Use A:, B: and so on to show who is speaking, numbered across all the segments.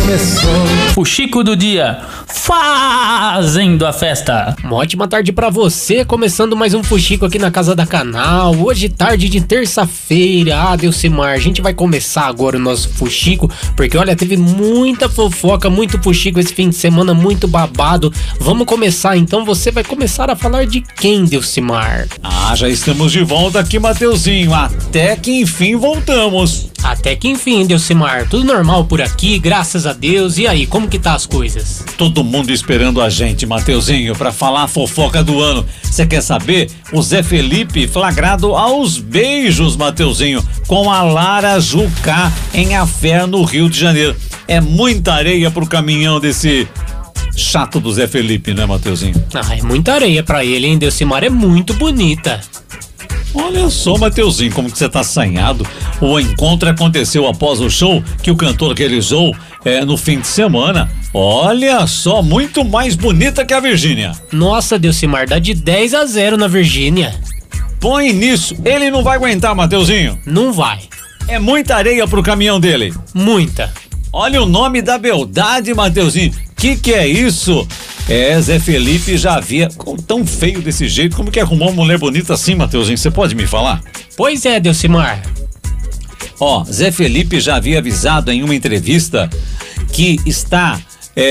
A: começou.
B: Fuxico do dia, fazendo a festa.
C: Uma ótima tarde pra você, começando mais um Fuxico aqui na Casa da Canal. Hoje tarde de terça-feira. Delcimar, a gente vai começar agora o nosso Fuxico, porque olha, teve muita fofoca, muito Fuxico esse fim de semana, muito babado. Vamos começar então, você vai começar a falar de quem, Delcimar?
D: Já estamos de volta aqui, Mateuzinho, até que enfim voltamos.
C: Até que enfim, Delcimar, tudo normal por aqui, graças a Deus. E aí, como que tá as coisas?
D: Todo mundo esperando a gente, Mateuzinho, pra falar a fofoca do ano. Você quer saber? O Zé Felipe flagrado aos beijos, Mateuzinho, com a Lara Jucá em Afé, no Rio de Janeiro. É muita areia pro caminhão desse chato do Zé Felipe, né, Mateuzinho?
C: É muita areia pra ele, hein? Delcimar é muito bonita.
D: Olha só, Mateuzinho, como que você tá assanhado. O encontro aconteceu após o show que o cantor realizou no fim de semana. Olha só, muito mais bonita que a Virgínia.
C: Nossa, Delcimar, dá de 10-0 na Virgínia.
D: Põe nisso, ele não vai aguentar, Mateuzinho.
C: Não vai.
D: É muita areia pro caminhão dele.
C: Muita.
D: Olha o nome da beldade, Mateuzinho. Que é isso? Zé Felipe já havia tão feio desse jeito. Como que arrumou uma mulher bonita assim, Mateuzinho? Você pode me falar?
C: Pois é, Delcimar.
D: Zé Felipe já havia avisado em uma entrevista que está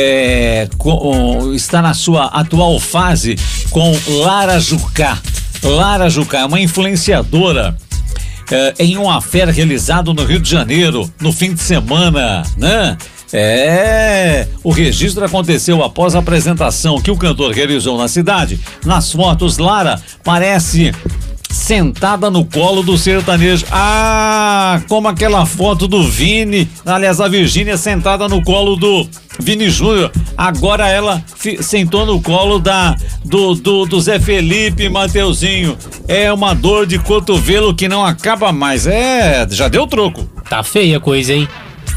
D: na sua atual fase com Lara Jucá. Lara Jucá é uma influenciadora em uma afé realizado no Rio de Janeiro no fim de semana, né? O registro aconteceu após a apresentação que o cantor realizou na cidade. Nas fotos, Lara parece sentada no colo do sertanejo. Como aquela foto do Vini, aliás, a Virgínia sentada no colo do Vini Júnior. Agora ela sentou no colo do Zé Felipe, Mateuzinho. É uma dor de cotovelo que não acaba mais. Já deu troco.
C: Tá feia a coisa, hein?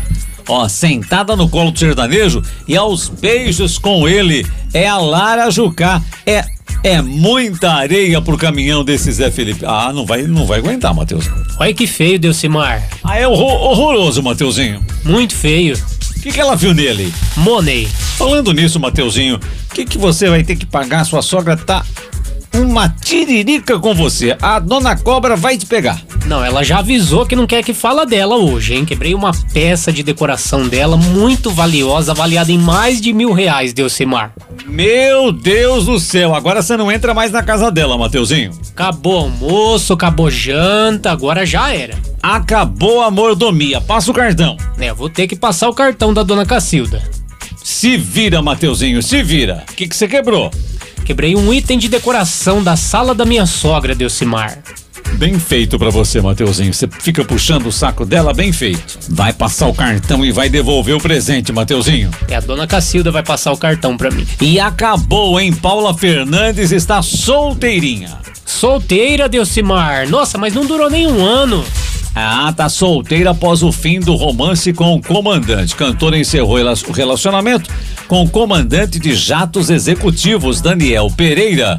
D: Sentada no colo do sertanejo e aos beijos com ele é a Lara Jucá. É muita areia pro caminhão desse Zé Felipe. Não vai aguentar, Matheus.
C: Olha que feio, Delcimar.
D: É horroroso, Mateuzinho.
C: Muito feio.
D: O que ela viu nele?
C: Money.
D: Falando nisso, Mateuzinho, o que você vai ter que pagar? Sua sogra tá uma tiririca com você. A dona Cobra vai te pegar.
C: Não, ela já avisou que não quer que fala dela hoje, hein? Quebrei uma peça de decoração dela, muito valiosa, avaliada em mais de R$1.000, Delcimar.
D: Meu Deus do céu, agora você não entra mais na casa dela, Mateuzinho.
C: Acabou almoço, acabou janta, agora já era.
D: Acabou a mordomia, passa o cartão.
C: Vou ter que passar o cartão da dona Cacilda.
D: Se vira, Mateuzinho, se vira. O que você quebrou?
C: Quebrei um item de decoração da sala da minha sogra, Delcimar.
D: Bem feito pra você, Mateuzinho. Você fica puxando o saco dela, bem feito. Vai passar o cartão e vai devolver o presente, Mateuzinho.
C: A dona Cacilda vai passar o cartão pra mim.
D: E acabou, hein? Paula Fernandes está solteirinha.
C: Solteira, Delcimar? Nossa, mas não durou nem um ano.
D: Tá solteira após o fim do romance com o comandante. Cantora encerrou o relacionamento com o comandante de jatos executivos, Daniel Pereira.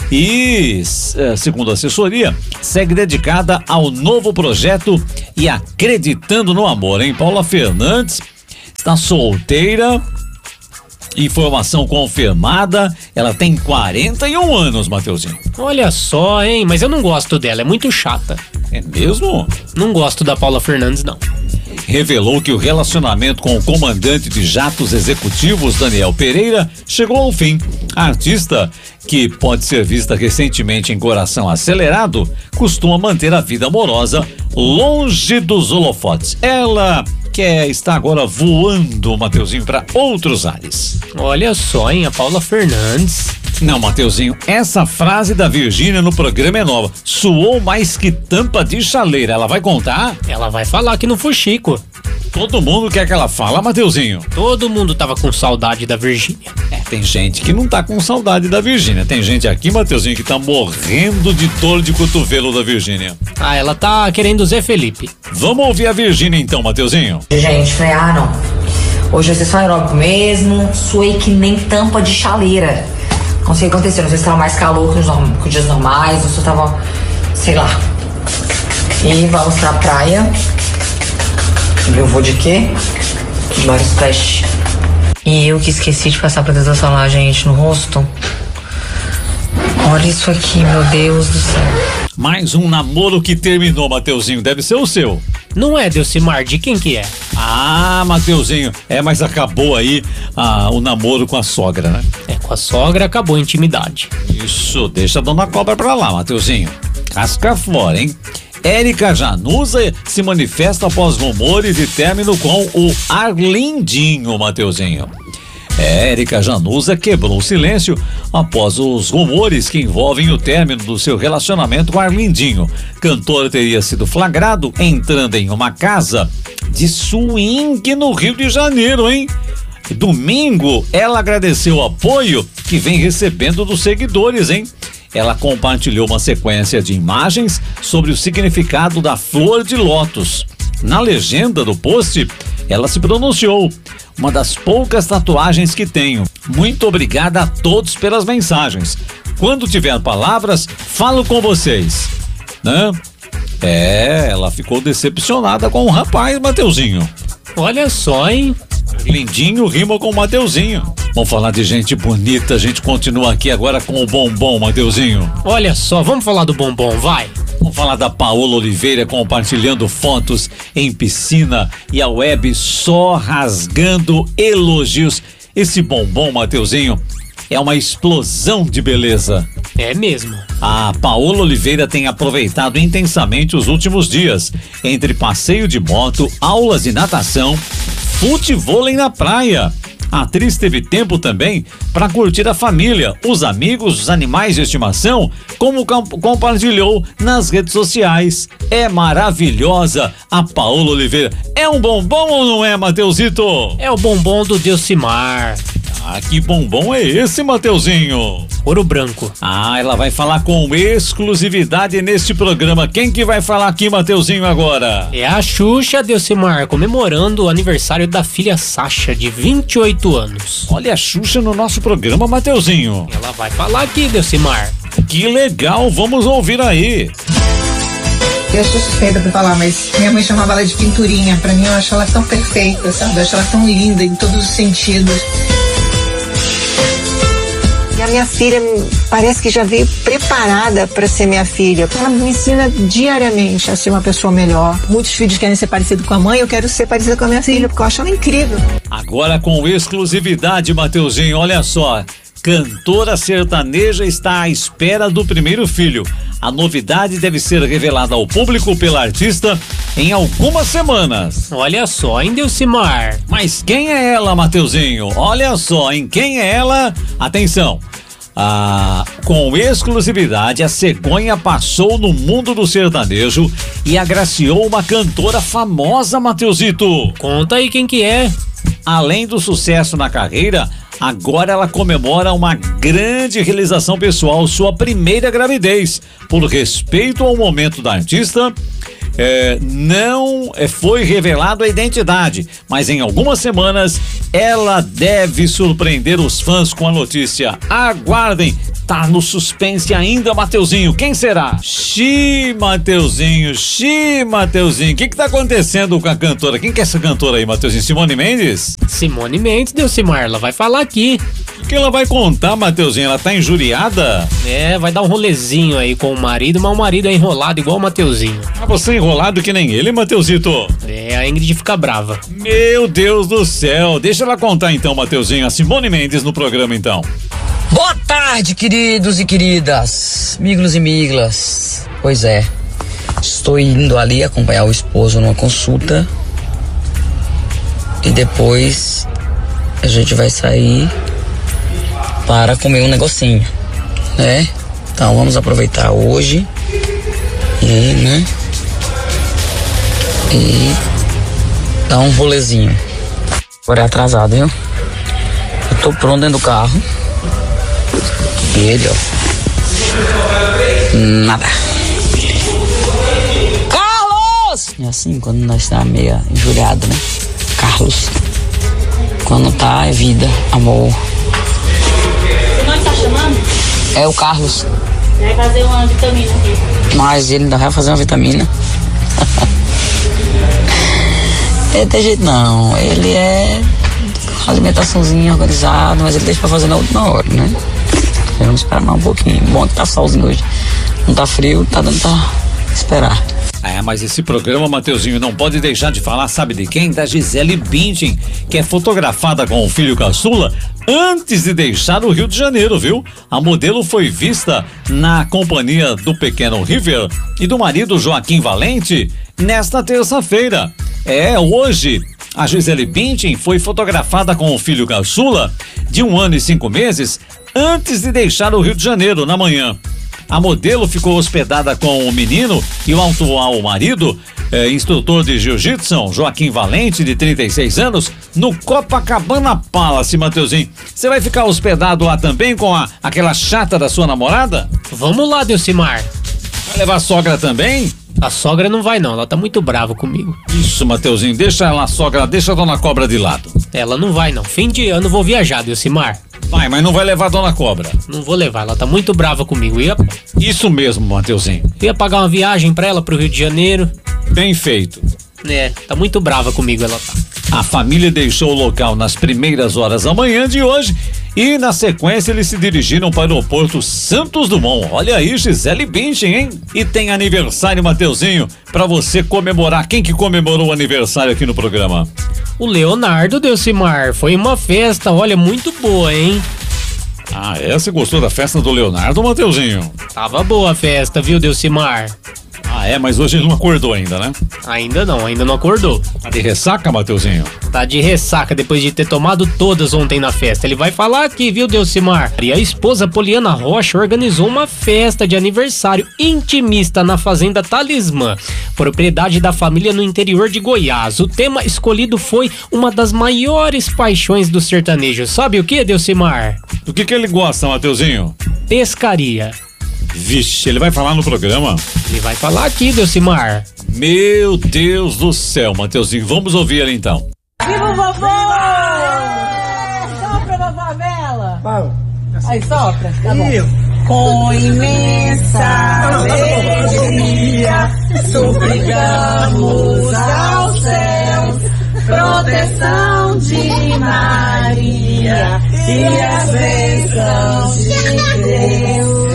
D: E, segundo a assessoria, segue dedicada ao novo projeto e acreditando no amor, hein? Paula Fernandes está solteira. Informação confirmada, ela tem 41 anos, Mateuzinho.
C: Olha só, hein? Mas eu não gosto dela, é muito chata.
D: É mesmo?
C: Não gosto da Paula Fernandes, não.
D: Revelou que o relacionamento com o comandante de jatos executivos, Daniel Pereira, chegou ao fim. A artista, que pode ser vista recentemente em Coração Acelerado, costuma manter a vida amorosa longe dos holofotes. Ela está agora voando, Mateuzinho, para outros ares.
C: Olha só, hein? A Paula Fernandes.
D: Não, Mateuzinho, essa frase da Virgínia no programa é nova. Suou mais que tampa de chaleira. Ela vai contar?
C: Ela vai falar aqui no Fuxico.
D: Todo mundo quer que ela fala, Mateuzinho.
C: Todo mundo tava com saudade da Virgínia.
D: Tem gente que não tá com saudade da Virgínia. Tem gente aqui, Mateuzinho, que tá morrendo de dor de cotovelo da Virgínia.
C: Ela tá querendo o Zé Felipe.
D: Vamos ouvir a Virgínia então, Mateuzinho.
E: Gente, falei, não. Hoje vocês são aeróbico mesmo. Suei que nem tampa de chaleira. Não sei o que aconteceu. Não sei se tava mais calor que os dias normais. Ou se eu tava, sei lá. E vamos pra praia. Eu vou de quê? Bora splash. E eu que esqueci de passar protetor solar, gente, no rosto. Olha isso aqui, meu Deus do céu.
D: Mais um namoro que terminou, Mateuzinho. Deve ser o seu.
C: Não é, Delcimar? De quem que é?
D: Ah, Mateuzinho. Mas acabou aí o namoro com a sogra, né?
C: Com a sogra acabou a intimidade.
D: Isso, deixa a dona Cobra pra lá, Mateuzinho. Casca fora, hein? Érica Januza se manifesta após rumores de término com o Arlindinho, Mateuzinho. Érica Januza quebrou o silêncio após os rumores que envolvem o término do seu relacionamento com Arlindinho. Cantor teria sido flagrado entrando em uma casa de swing no Rio de Janeiro, hein? Domingo, ela agradeceu o apoio que vem recebendo dos seguidores, hein? Ela compartilhou uma sequência de imagens sobre o significado da flor de lótus. Na legenda do post, ela se pronunciou: uma das poucas tatuagens que tenho. Muito obrigada a todos pelas mensagens. Quando tiver palavras, falo com vocês. Né? Ela ficou decepcionada com o rapaz, Mateuzinho.
C: Olha só, hein?
D: Lindinho rima com o Mateuzinho. Vamos falar de gente bonita, a gente continua aqui agora com o Bombom, Mateuzinho.
C: Olha só, vamos falar do Bombom, vai.
D: Vamos falar da Paola Oliveira compartilhando fotos em piscina e a web só rasgando elogios. Esse Bombom, Mateuzinho, é uma explosão de beleza.
C: É mesmo.
D: A Paola Oliveira tem aproveitado intensamente os últimos dias, entre passeio de moto, aulas de natação, futevôlei na praia. A atriz teve tempo também para curtir a família, os amigos, os animais de estimação, como compartilhou nas redes sociais. É maravilhosa a Paola Oliveira. É um bombom ou não é, Mateuzito?
C: É o bombom do Delcimar.
D: Que bombom é esse, Mateuzinho?
C: Ouro branco.
D: Ela vai falar com exclusividade neste programa. Quem que vai falar aqui, Mateuzinho, agora?
C: É a Xuxa, Delcimar, comemorando o aniversário da filha Sasha, de 28 anos.
D: Olha a Xuxa no nosso programa, Mateuzinho.
C: Ela vai falar aqui, Delcimar.
D: Que legal, vamos ouvir aí.
A: Eu sou suspeita pra falar, mas minha mãe chamava ela de pinturinha. Pra mim, eu acho ela tão perfeita, sabe? Eu acho ela tão linda em todos os sentidos.
F: E a minha filha parece que já veio preparada para ser minha filha. Ela me ensina diariamente a ser uma pessoa melhor. Muitos filhos querem ser parecidos com a mãe, eu quero ser parecida com a minha filha, porque eu acho ela incrível.
D: Agora com exclusividade, Mateuzinho, olha só. Cantora sertaneja está à espera do primeiro filho. A novidade deve ser revelada ao público pela artista em algumas semanas.
C: Olha só, hein, Delcimar?
D: Mas quem é ela, Mateuzinho? Olha só, em quem é ela? Atenção! Com exclusividade, a cegonha passou no mundo do sertanejo e agraciou uma cantora famosa, Mateuzito.
C: Conta aí quem que é.
D: Além do sucesso na carreira, agora ela comemora uma grande realização pessoal, sua primeira gravidez. Por respeito ao momento da artista, não foi revelado a identidade, mas em algumas semanas ela deve surpreender os fãs com a notícia. Aguardem, tá no suspense ainda, Mateuzinho. Quem será? Mateuzinho. O que tá acontecendo com a cantora? Quem que é essa cantora aí, Mateuzinho? Simone Mendes?
C: Simone Mendes, Delcimar, ela vai falar aqui.
D: O que ela vai contar, Mateuzinho? Ela tá injuriada?
C: Vai dar um rolezinho aí com o marido, mas o marido é enrolado igual o Mateuzinho.
D: Você é enrolado que nem ele, Mateuzito?
C: A Ingrid fica brava.
D: Meu Deus do céu. Deixa ela contar então, Mateuzinho, a Simone Mendes no programa então.
G: Boa tarde, queridos e queridas, miglos e miglas. Pois é, estou indo ali acompanhar o esposo numa consulta e depois a gente vai sair para comer um negocinho, né? Então vamos aproveitar hoje e dar um rolezinho. Agora é atrasado, viu? Eu tô pronto dentro do carro. E ele, ó. Nada. Carlos! É assim quando nós tá meio injuriado, né? Carlos. Quando tá é vida, amor.
H: Nós tá chamando?
G: É o Carlos.
H: Vai fazer uma vitamina aqui.
G: Mas ele ainda vai fazer uma vitamina. Ele tem jeito não, ele é alimentaçãozinha organizada, mas ele deixa pra fazer na última hora, né? Vamos esperar mais um pouquinho. Bom que tá solzinho hoje. Não tá frio, tá dando pra esperar.
D: Mas esse programa, Mateuzinho, não pode deixar de falar, sabe de quem? Da Gisele Bündchen, que é fotografada com o filho caçula antes de deixar o Rio de Janeiro, viu? A modelo foi vista na companhia do pequeno River e do marido Joaquim Valente nesta terça-feira. Hoje, a Gisele Bündchen foi fotografada com o filho caçula de 1 ano e 5 meses antes de deixar o Rio de Janeiro na manhã. A modelo ficou hospedada com o menino e o atual marido, instrutor de jiu-jitsu, Joaquim Valente, de 36 anos, no Copacabana Palace, Mateuzinho. Você vai ficar hospedado lá também com aquela chata da sua namorada?
C: Vamos lá, Delcimar.
D: Vai levar a sogra também?
C: A sogra não vai não, ela tá muito brava comigo.
D: Isso, Mateuzinho, deixa ela, sogra, deixa a dona Cobra de lado.
C: Ela não vai não, fim de ano vou viajar, Delcimar.
D: Vai, mas não vai levar a dona Cobra.
C: Não vou levar, ela tá muito brava comigo.
D: Isso mesmo, Mateuzinho.
C: Ia pagar uma viagem pra ela pro Rio de Janeiro.
D: Bem feito.
C: Tá muito brava comigo, ela tá.
D: A família deixou o local nas primeiras horas da manhã de hoje e, na sequência, eles se dirigiram para o aeroporto Santos Dumont. Olha aí, Gisele Bündchen, hein? E tem aniversário, Mateuzinho, pra você comemorar. Quem que comemorou o aniversário aqui no programa?
C: O Leonardo, Delcimar. Foi uma festa, olha, muito boa, hein?
D: Você gostou da festa do Leonardo, Mateuzinho?
C: Tava boa a festa, viu, Delcimar?
D: Mas hoje ele não acordou ainda, né?
C: Ainda não acordou.
D: Tá de ressaca, Mateuzinho?
C: Tá de ressaca depois de ter tomado todas ontem na festa. Ele vai falar aqui, viu, Delcimar? E a esposa Poliana Rocha organizou uma festa de aniversário intimista na fazenda Talismã, propriedade da família no interior de Goiás. O tema escolhido foi uma das maiores paixões do sertanejo. Sabe o que, Delcimar?
D: Do que ele gosta, Mateuzinho?
C: Pescaria.
D: Vixe, ele vai falar no programa?
C: Ele vai falar aqui, Delcimar.
D: Meu Deus do céu, Mateuzinho, vamos ouvir ele então.
I: Viva o vovô! Sopra, vovó Bela! Aí, sopra, tá bom. Com imensa alegria, suplicamos aos céus proteção de Maria e as bênçãos de Deus.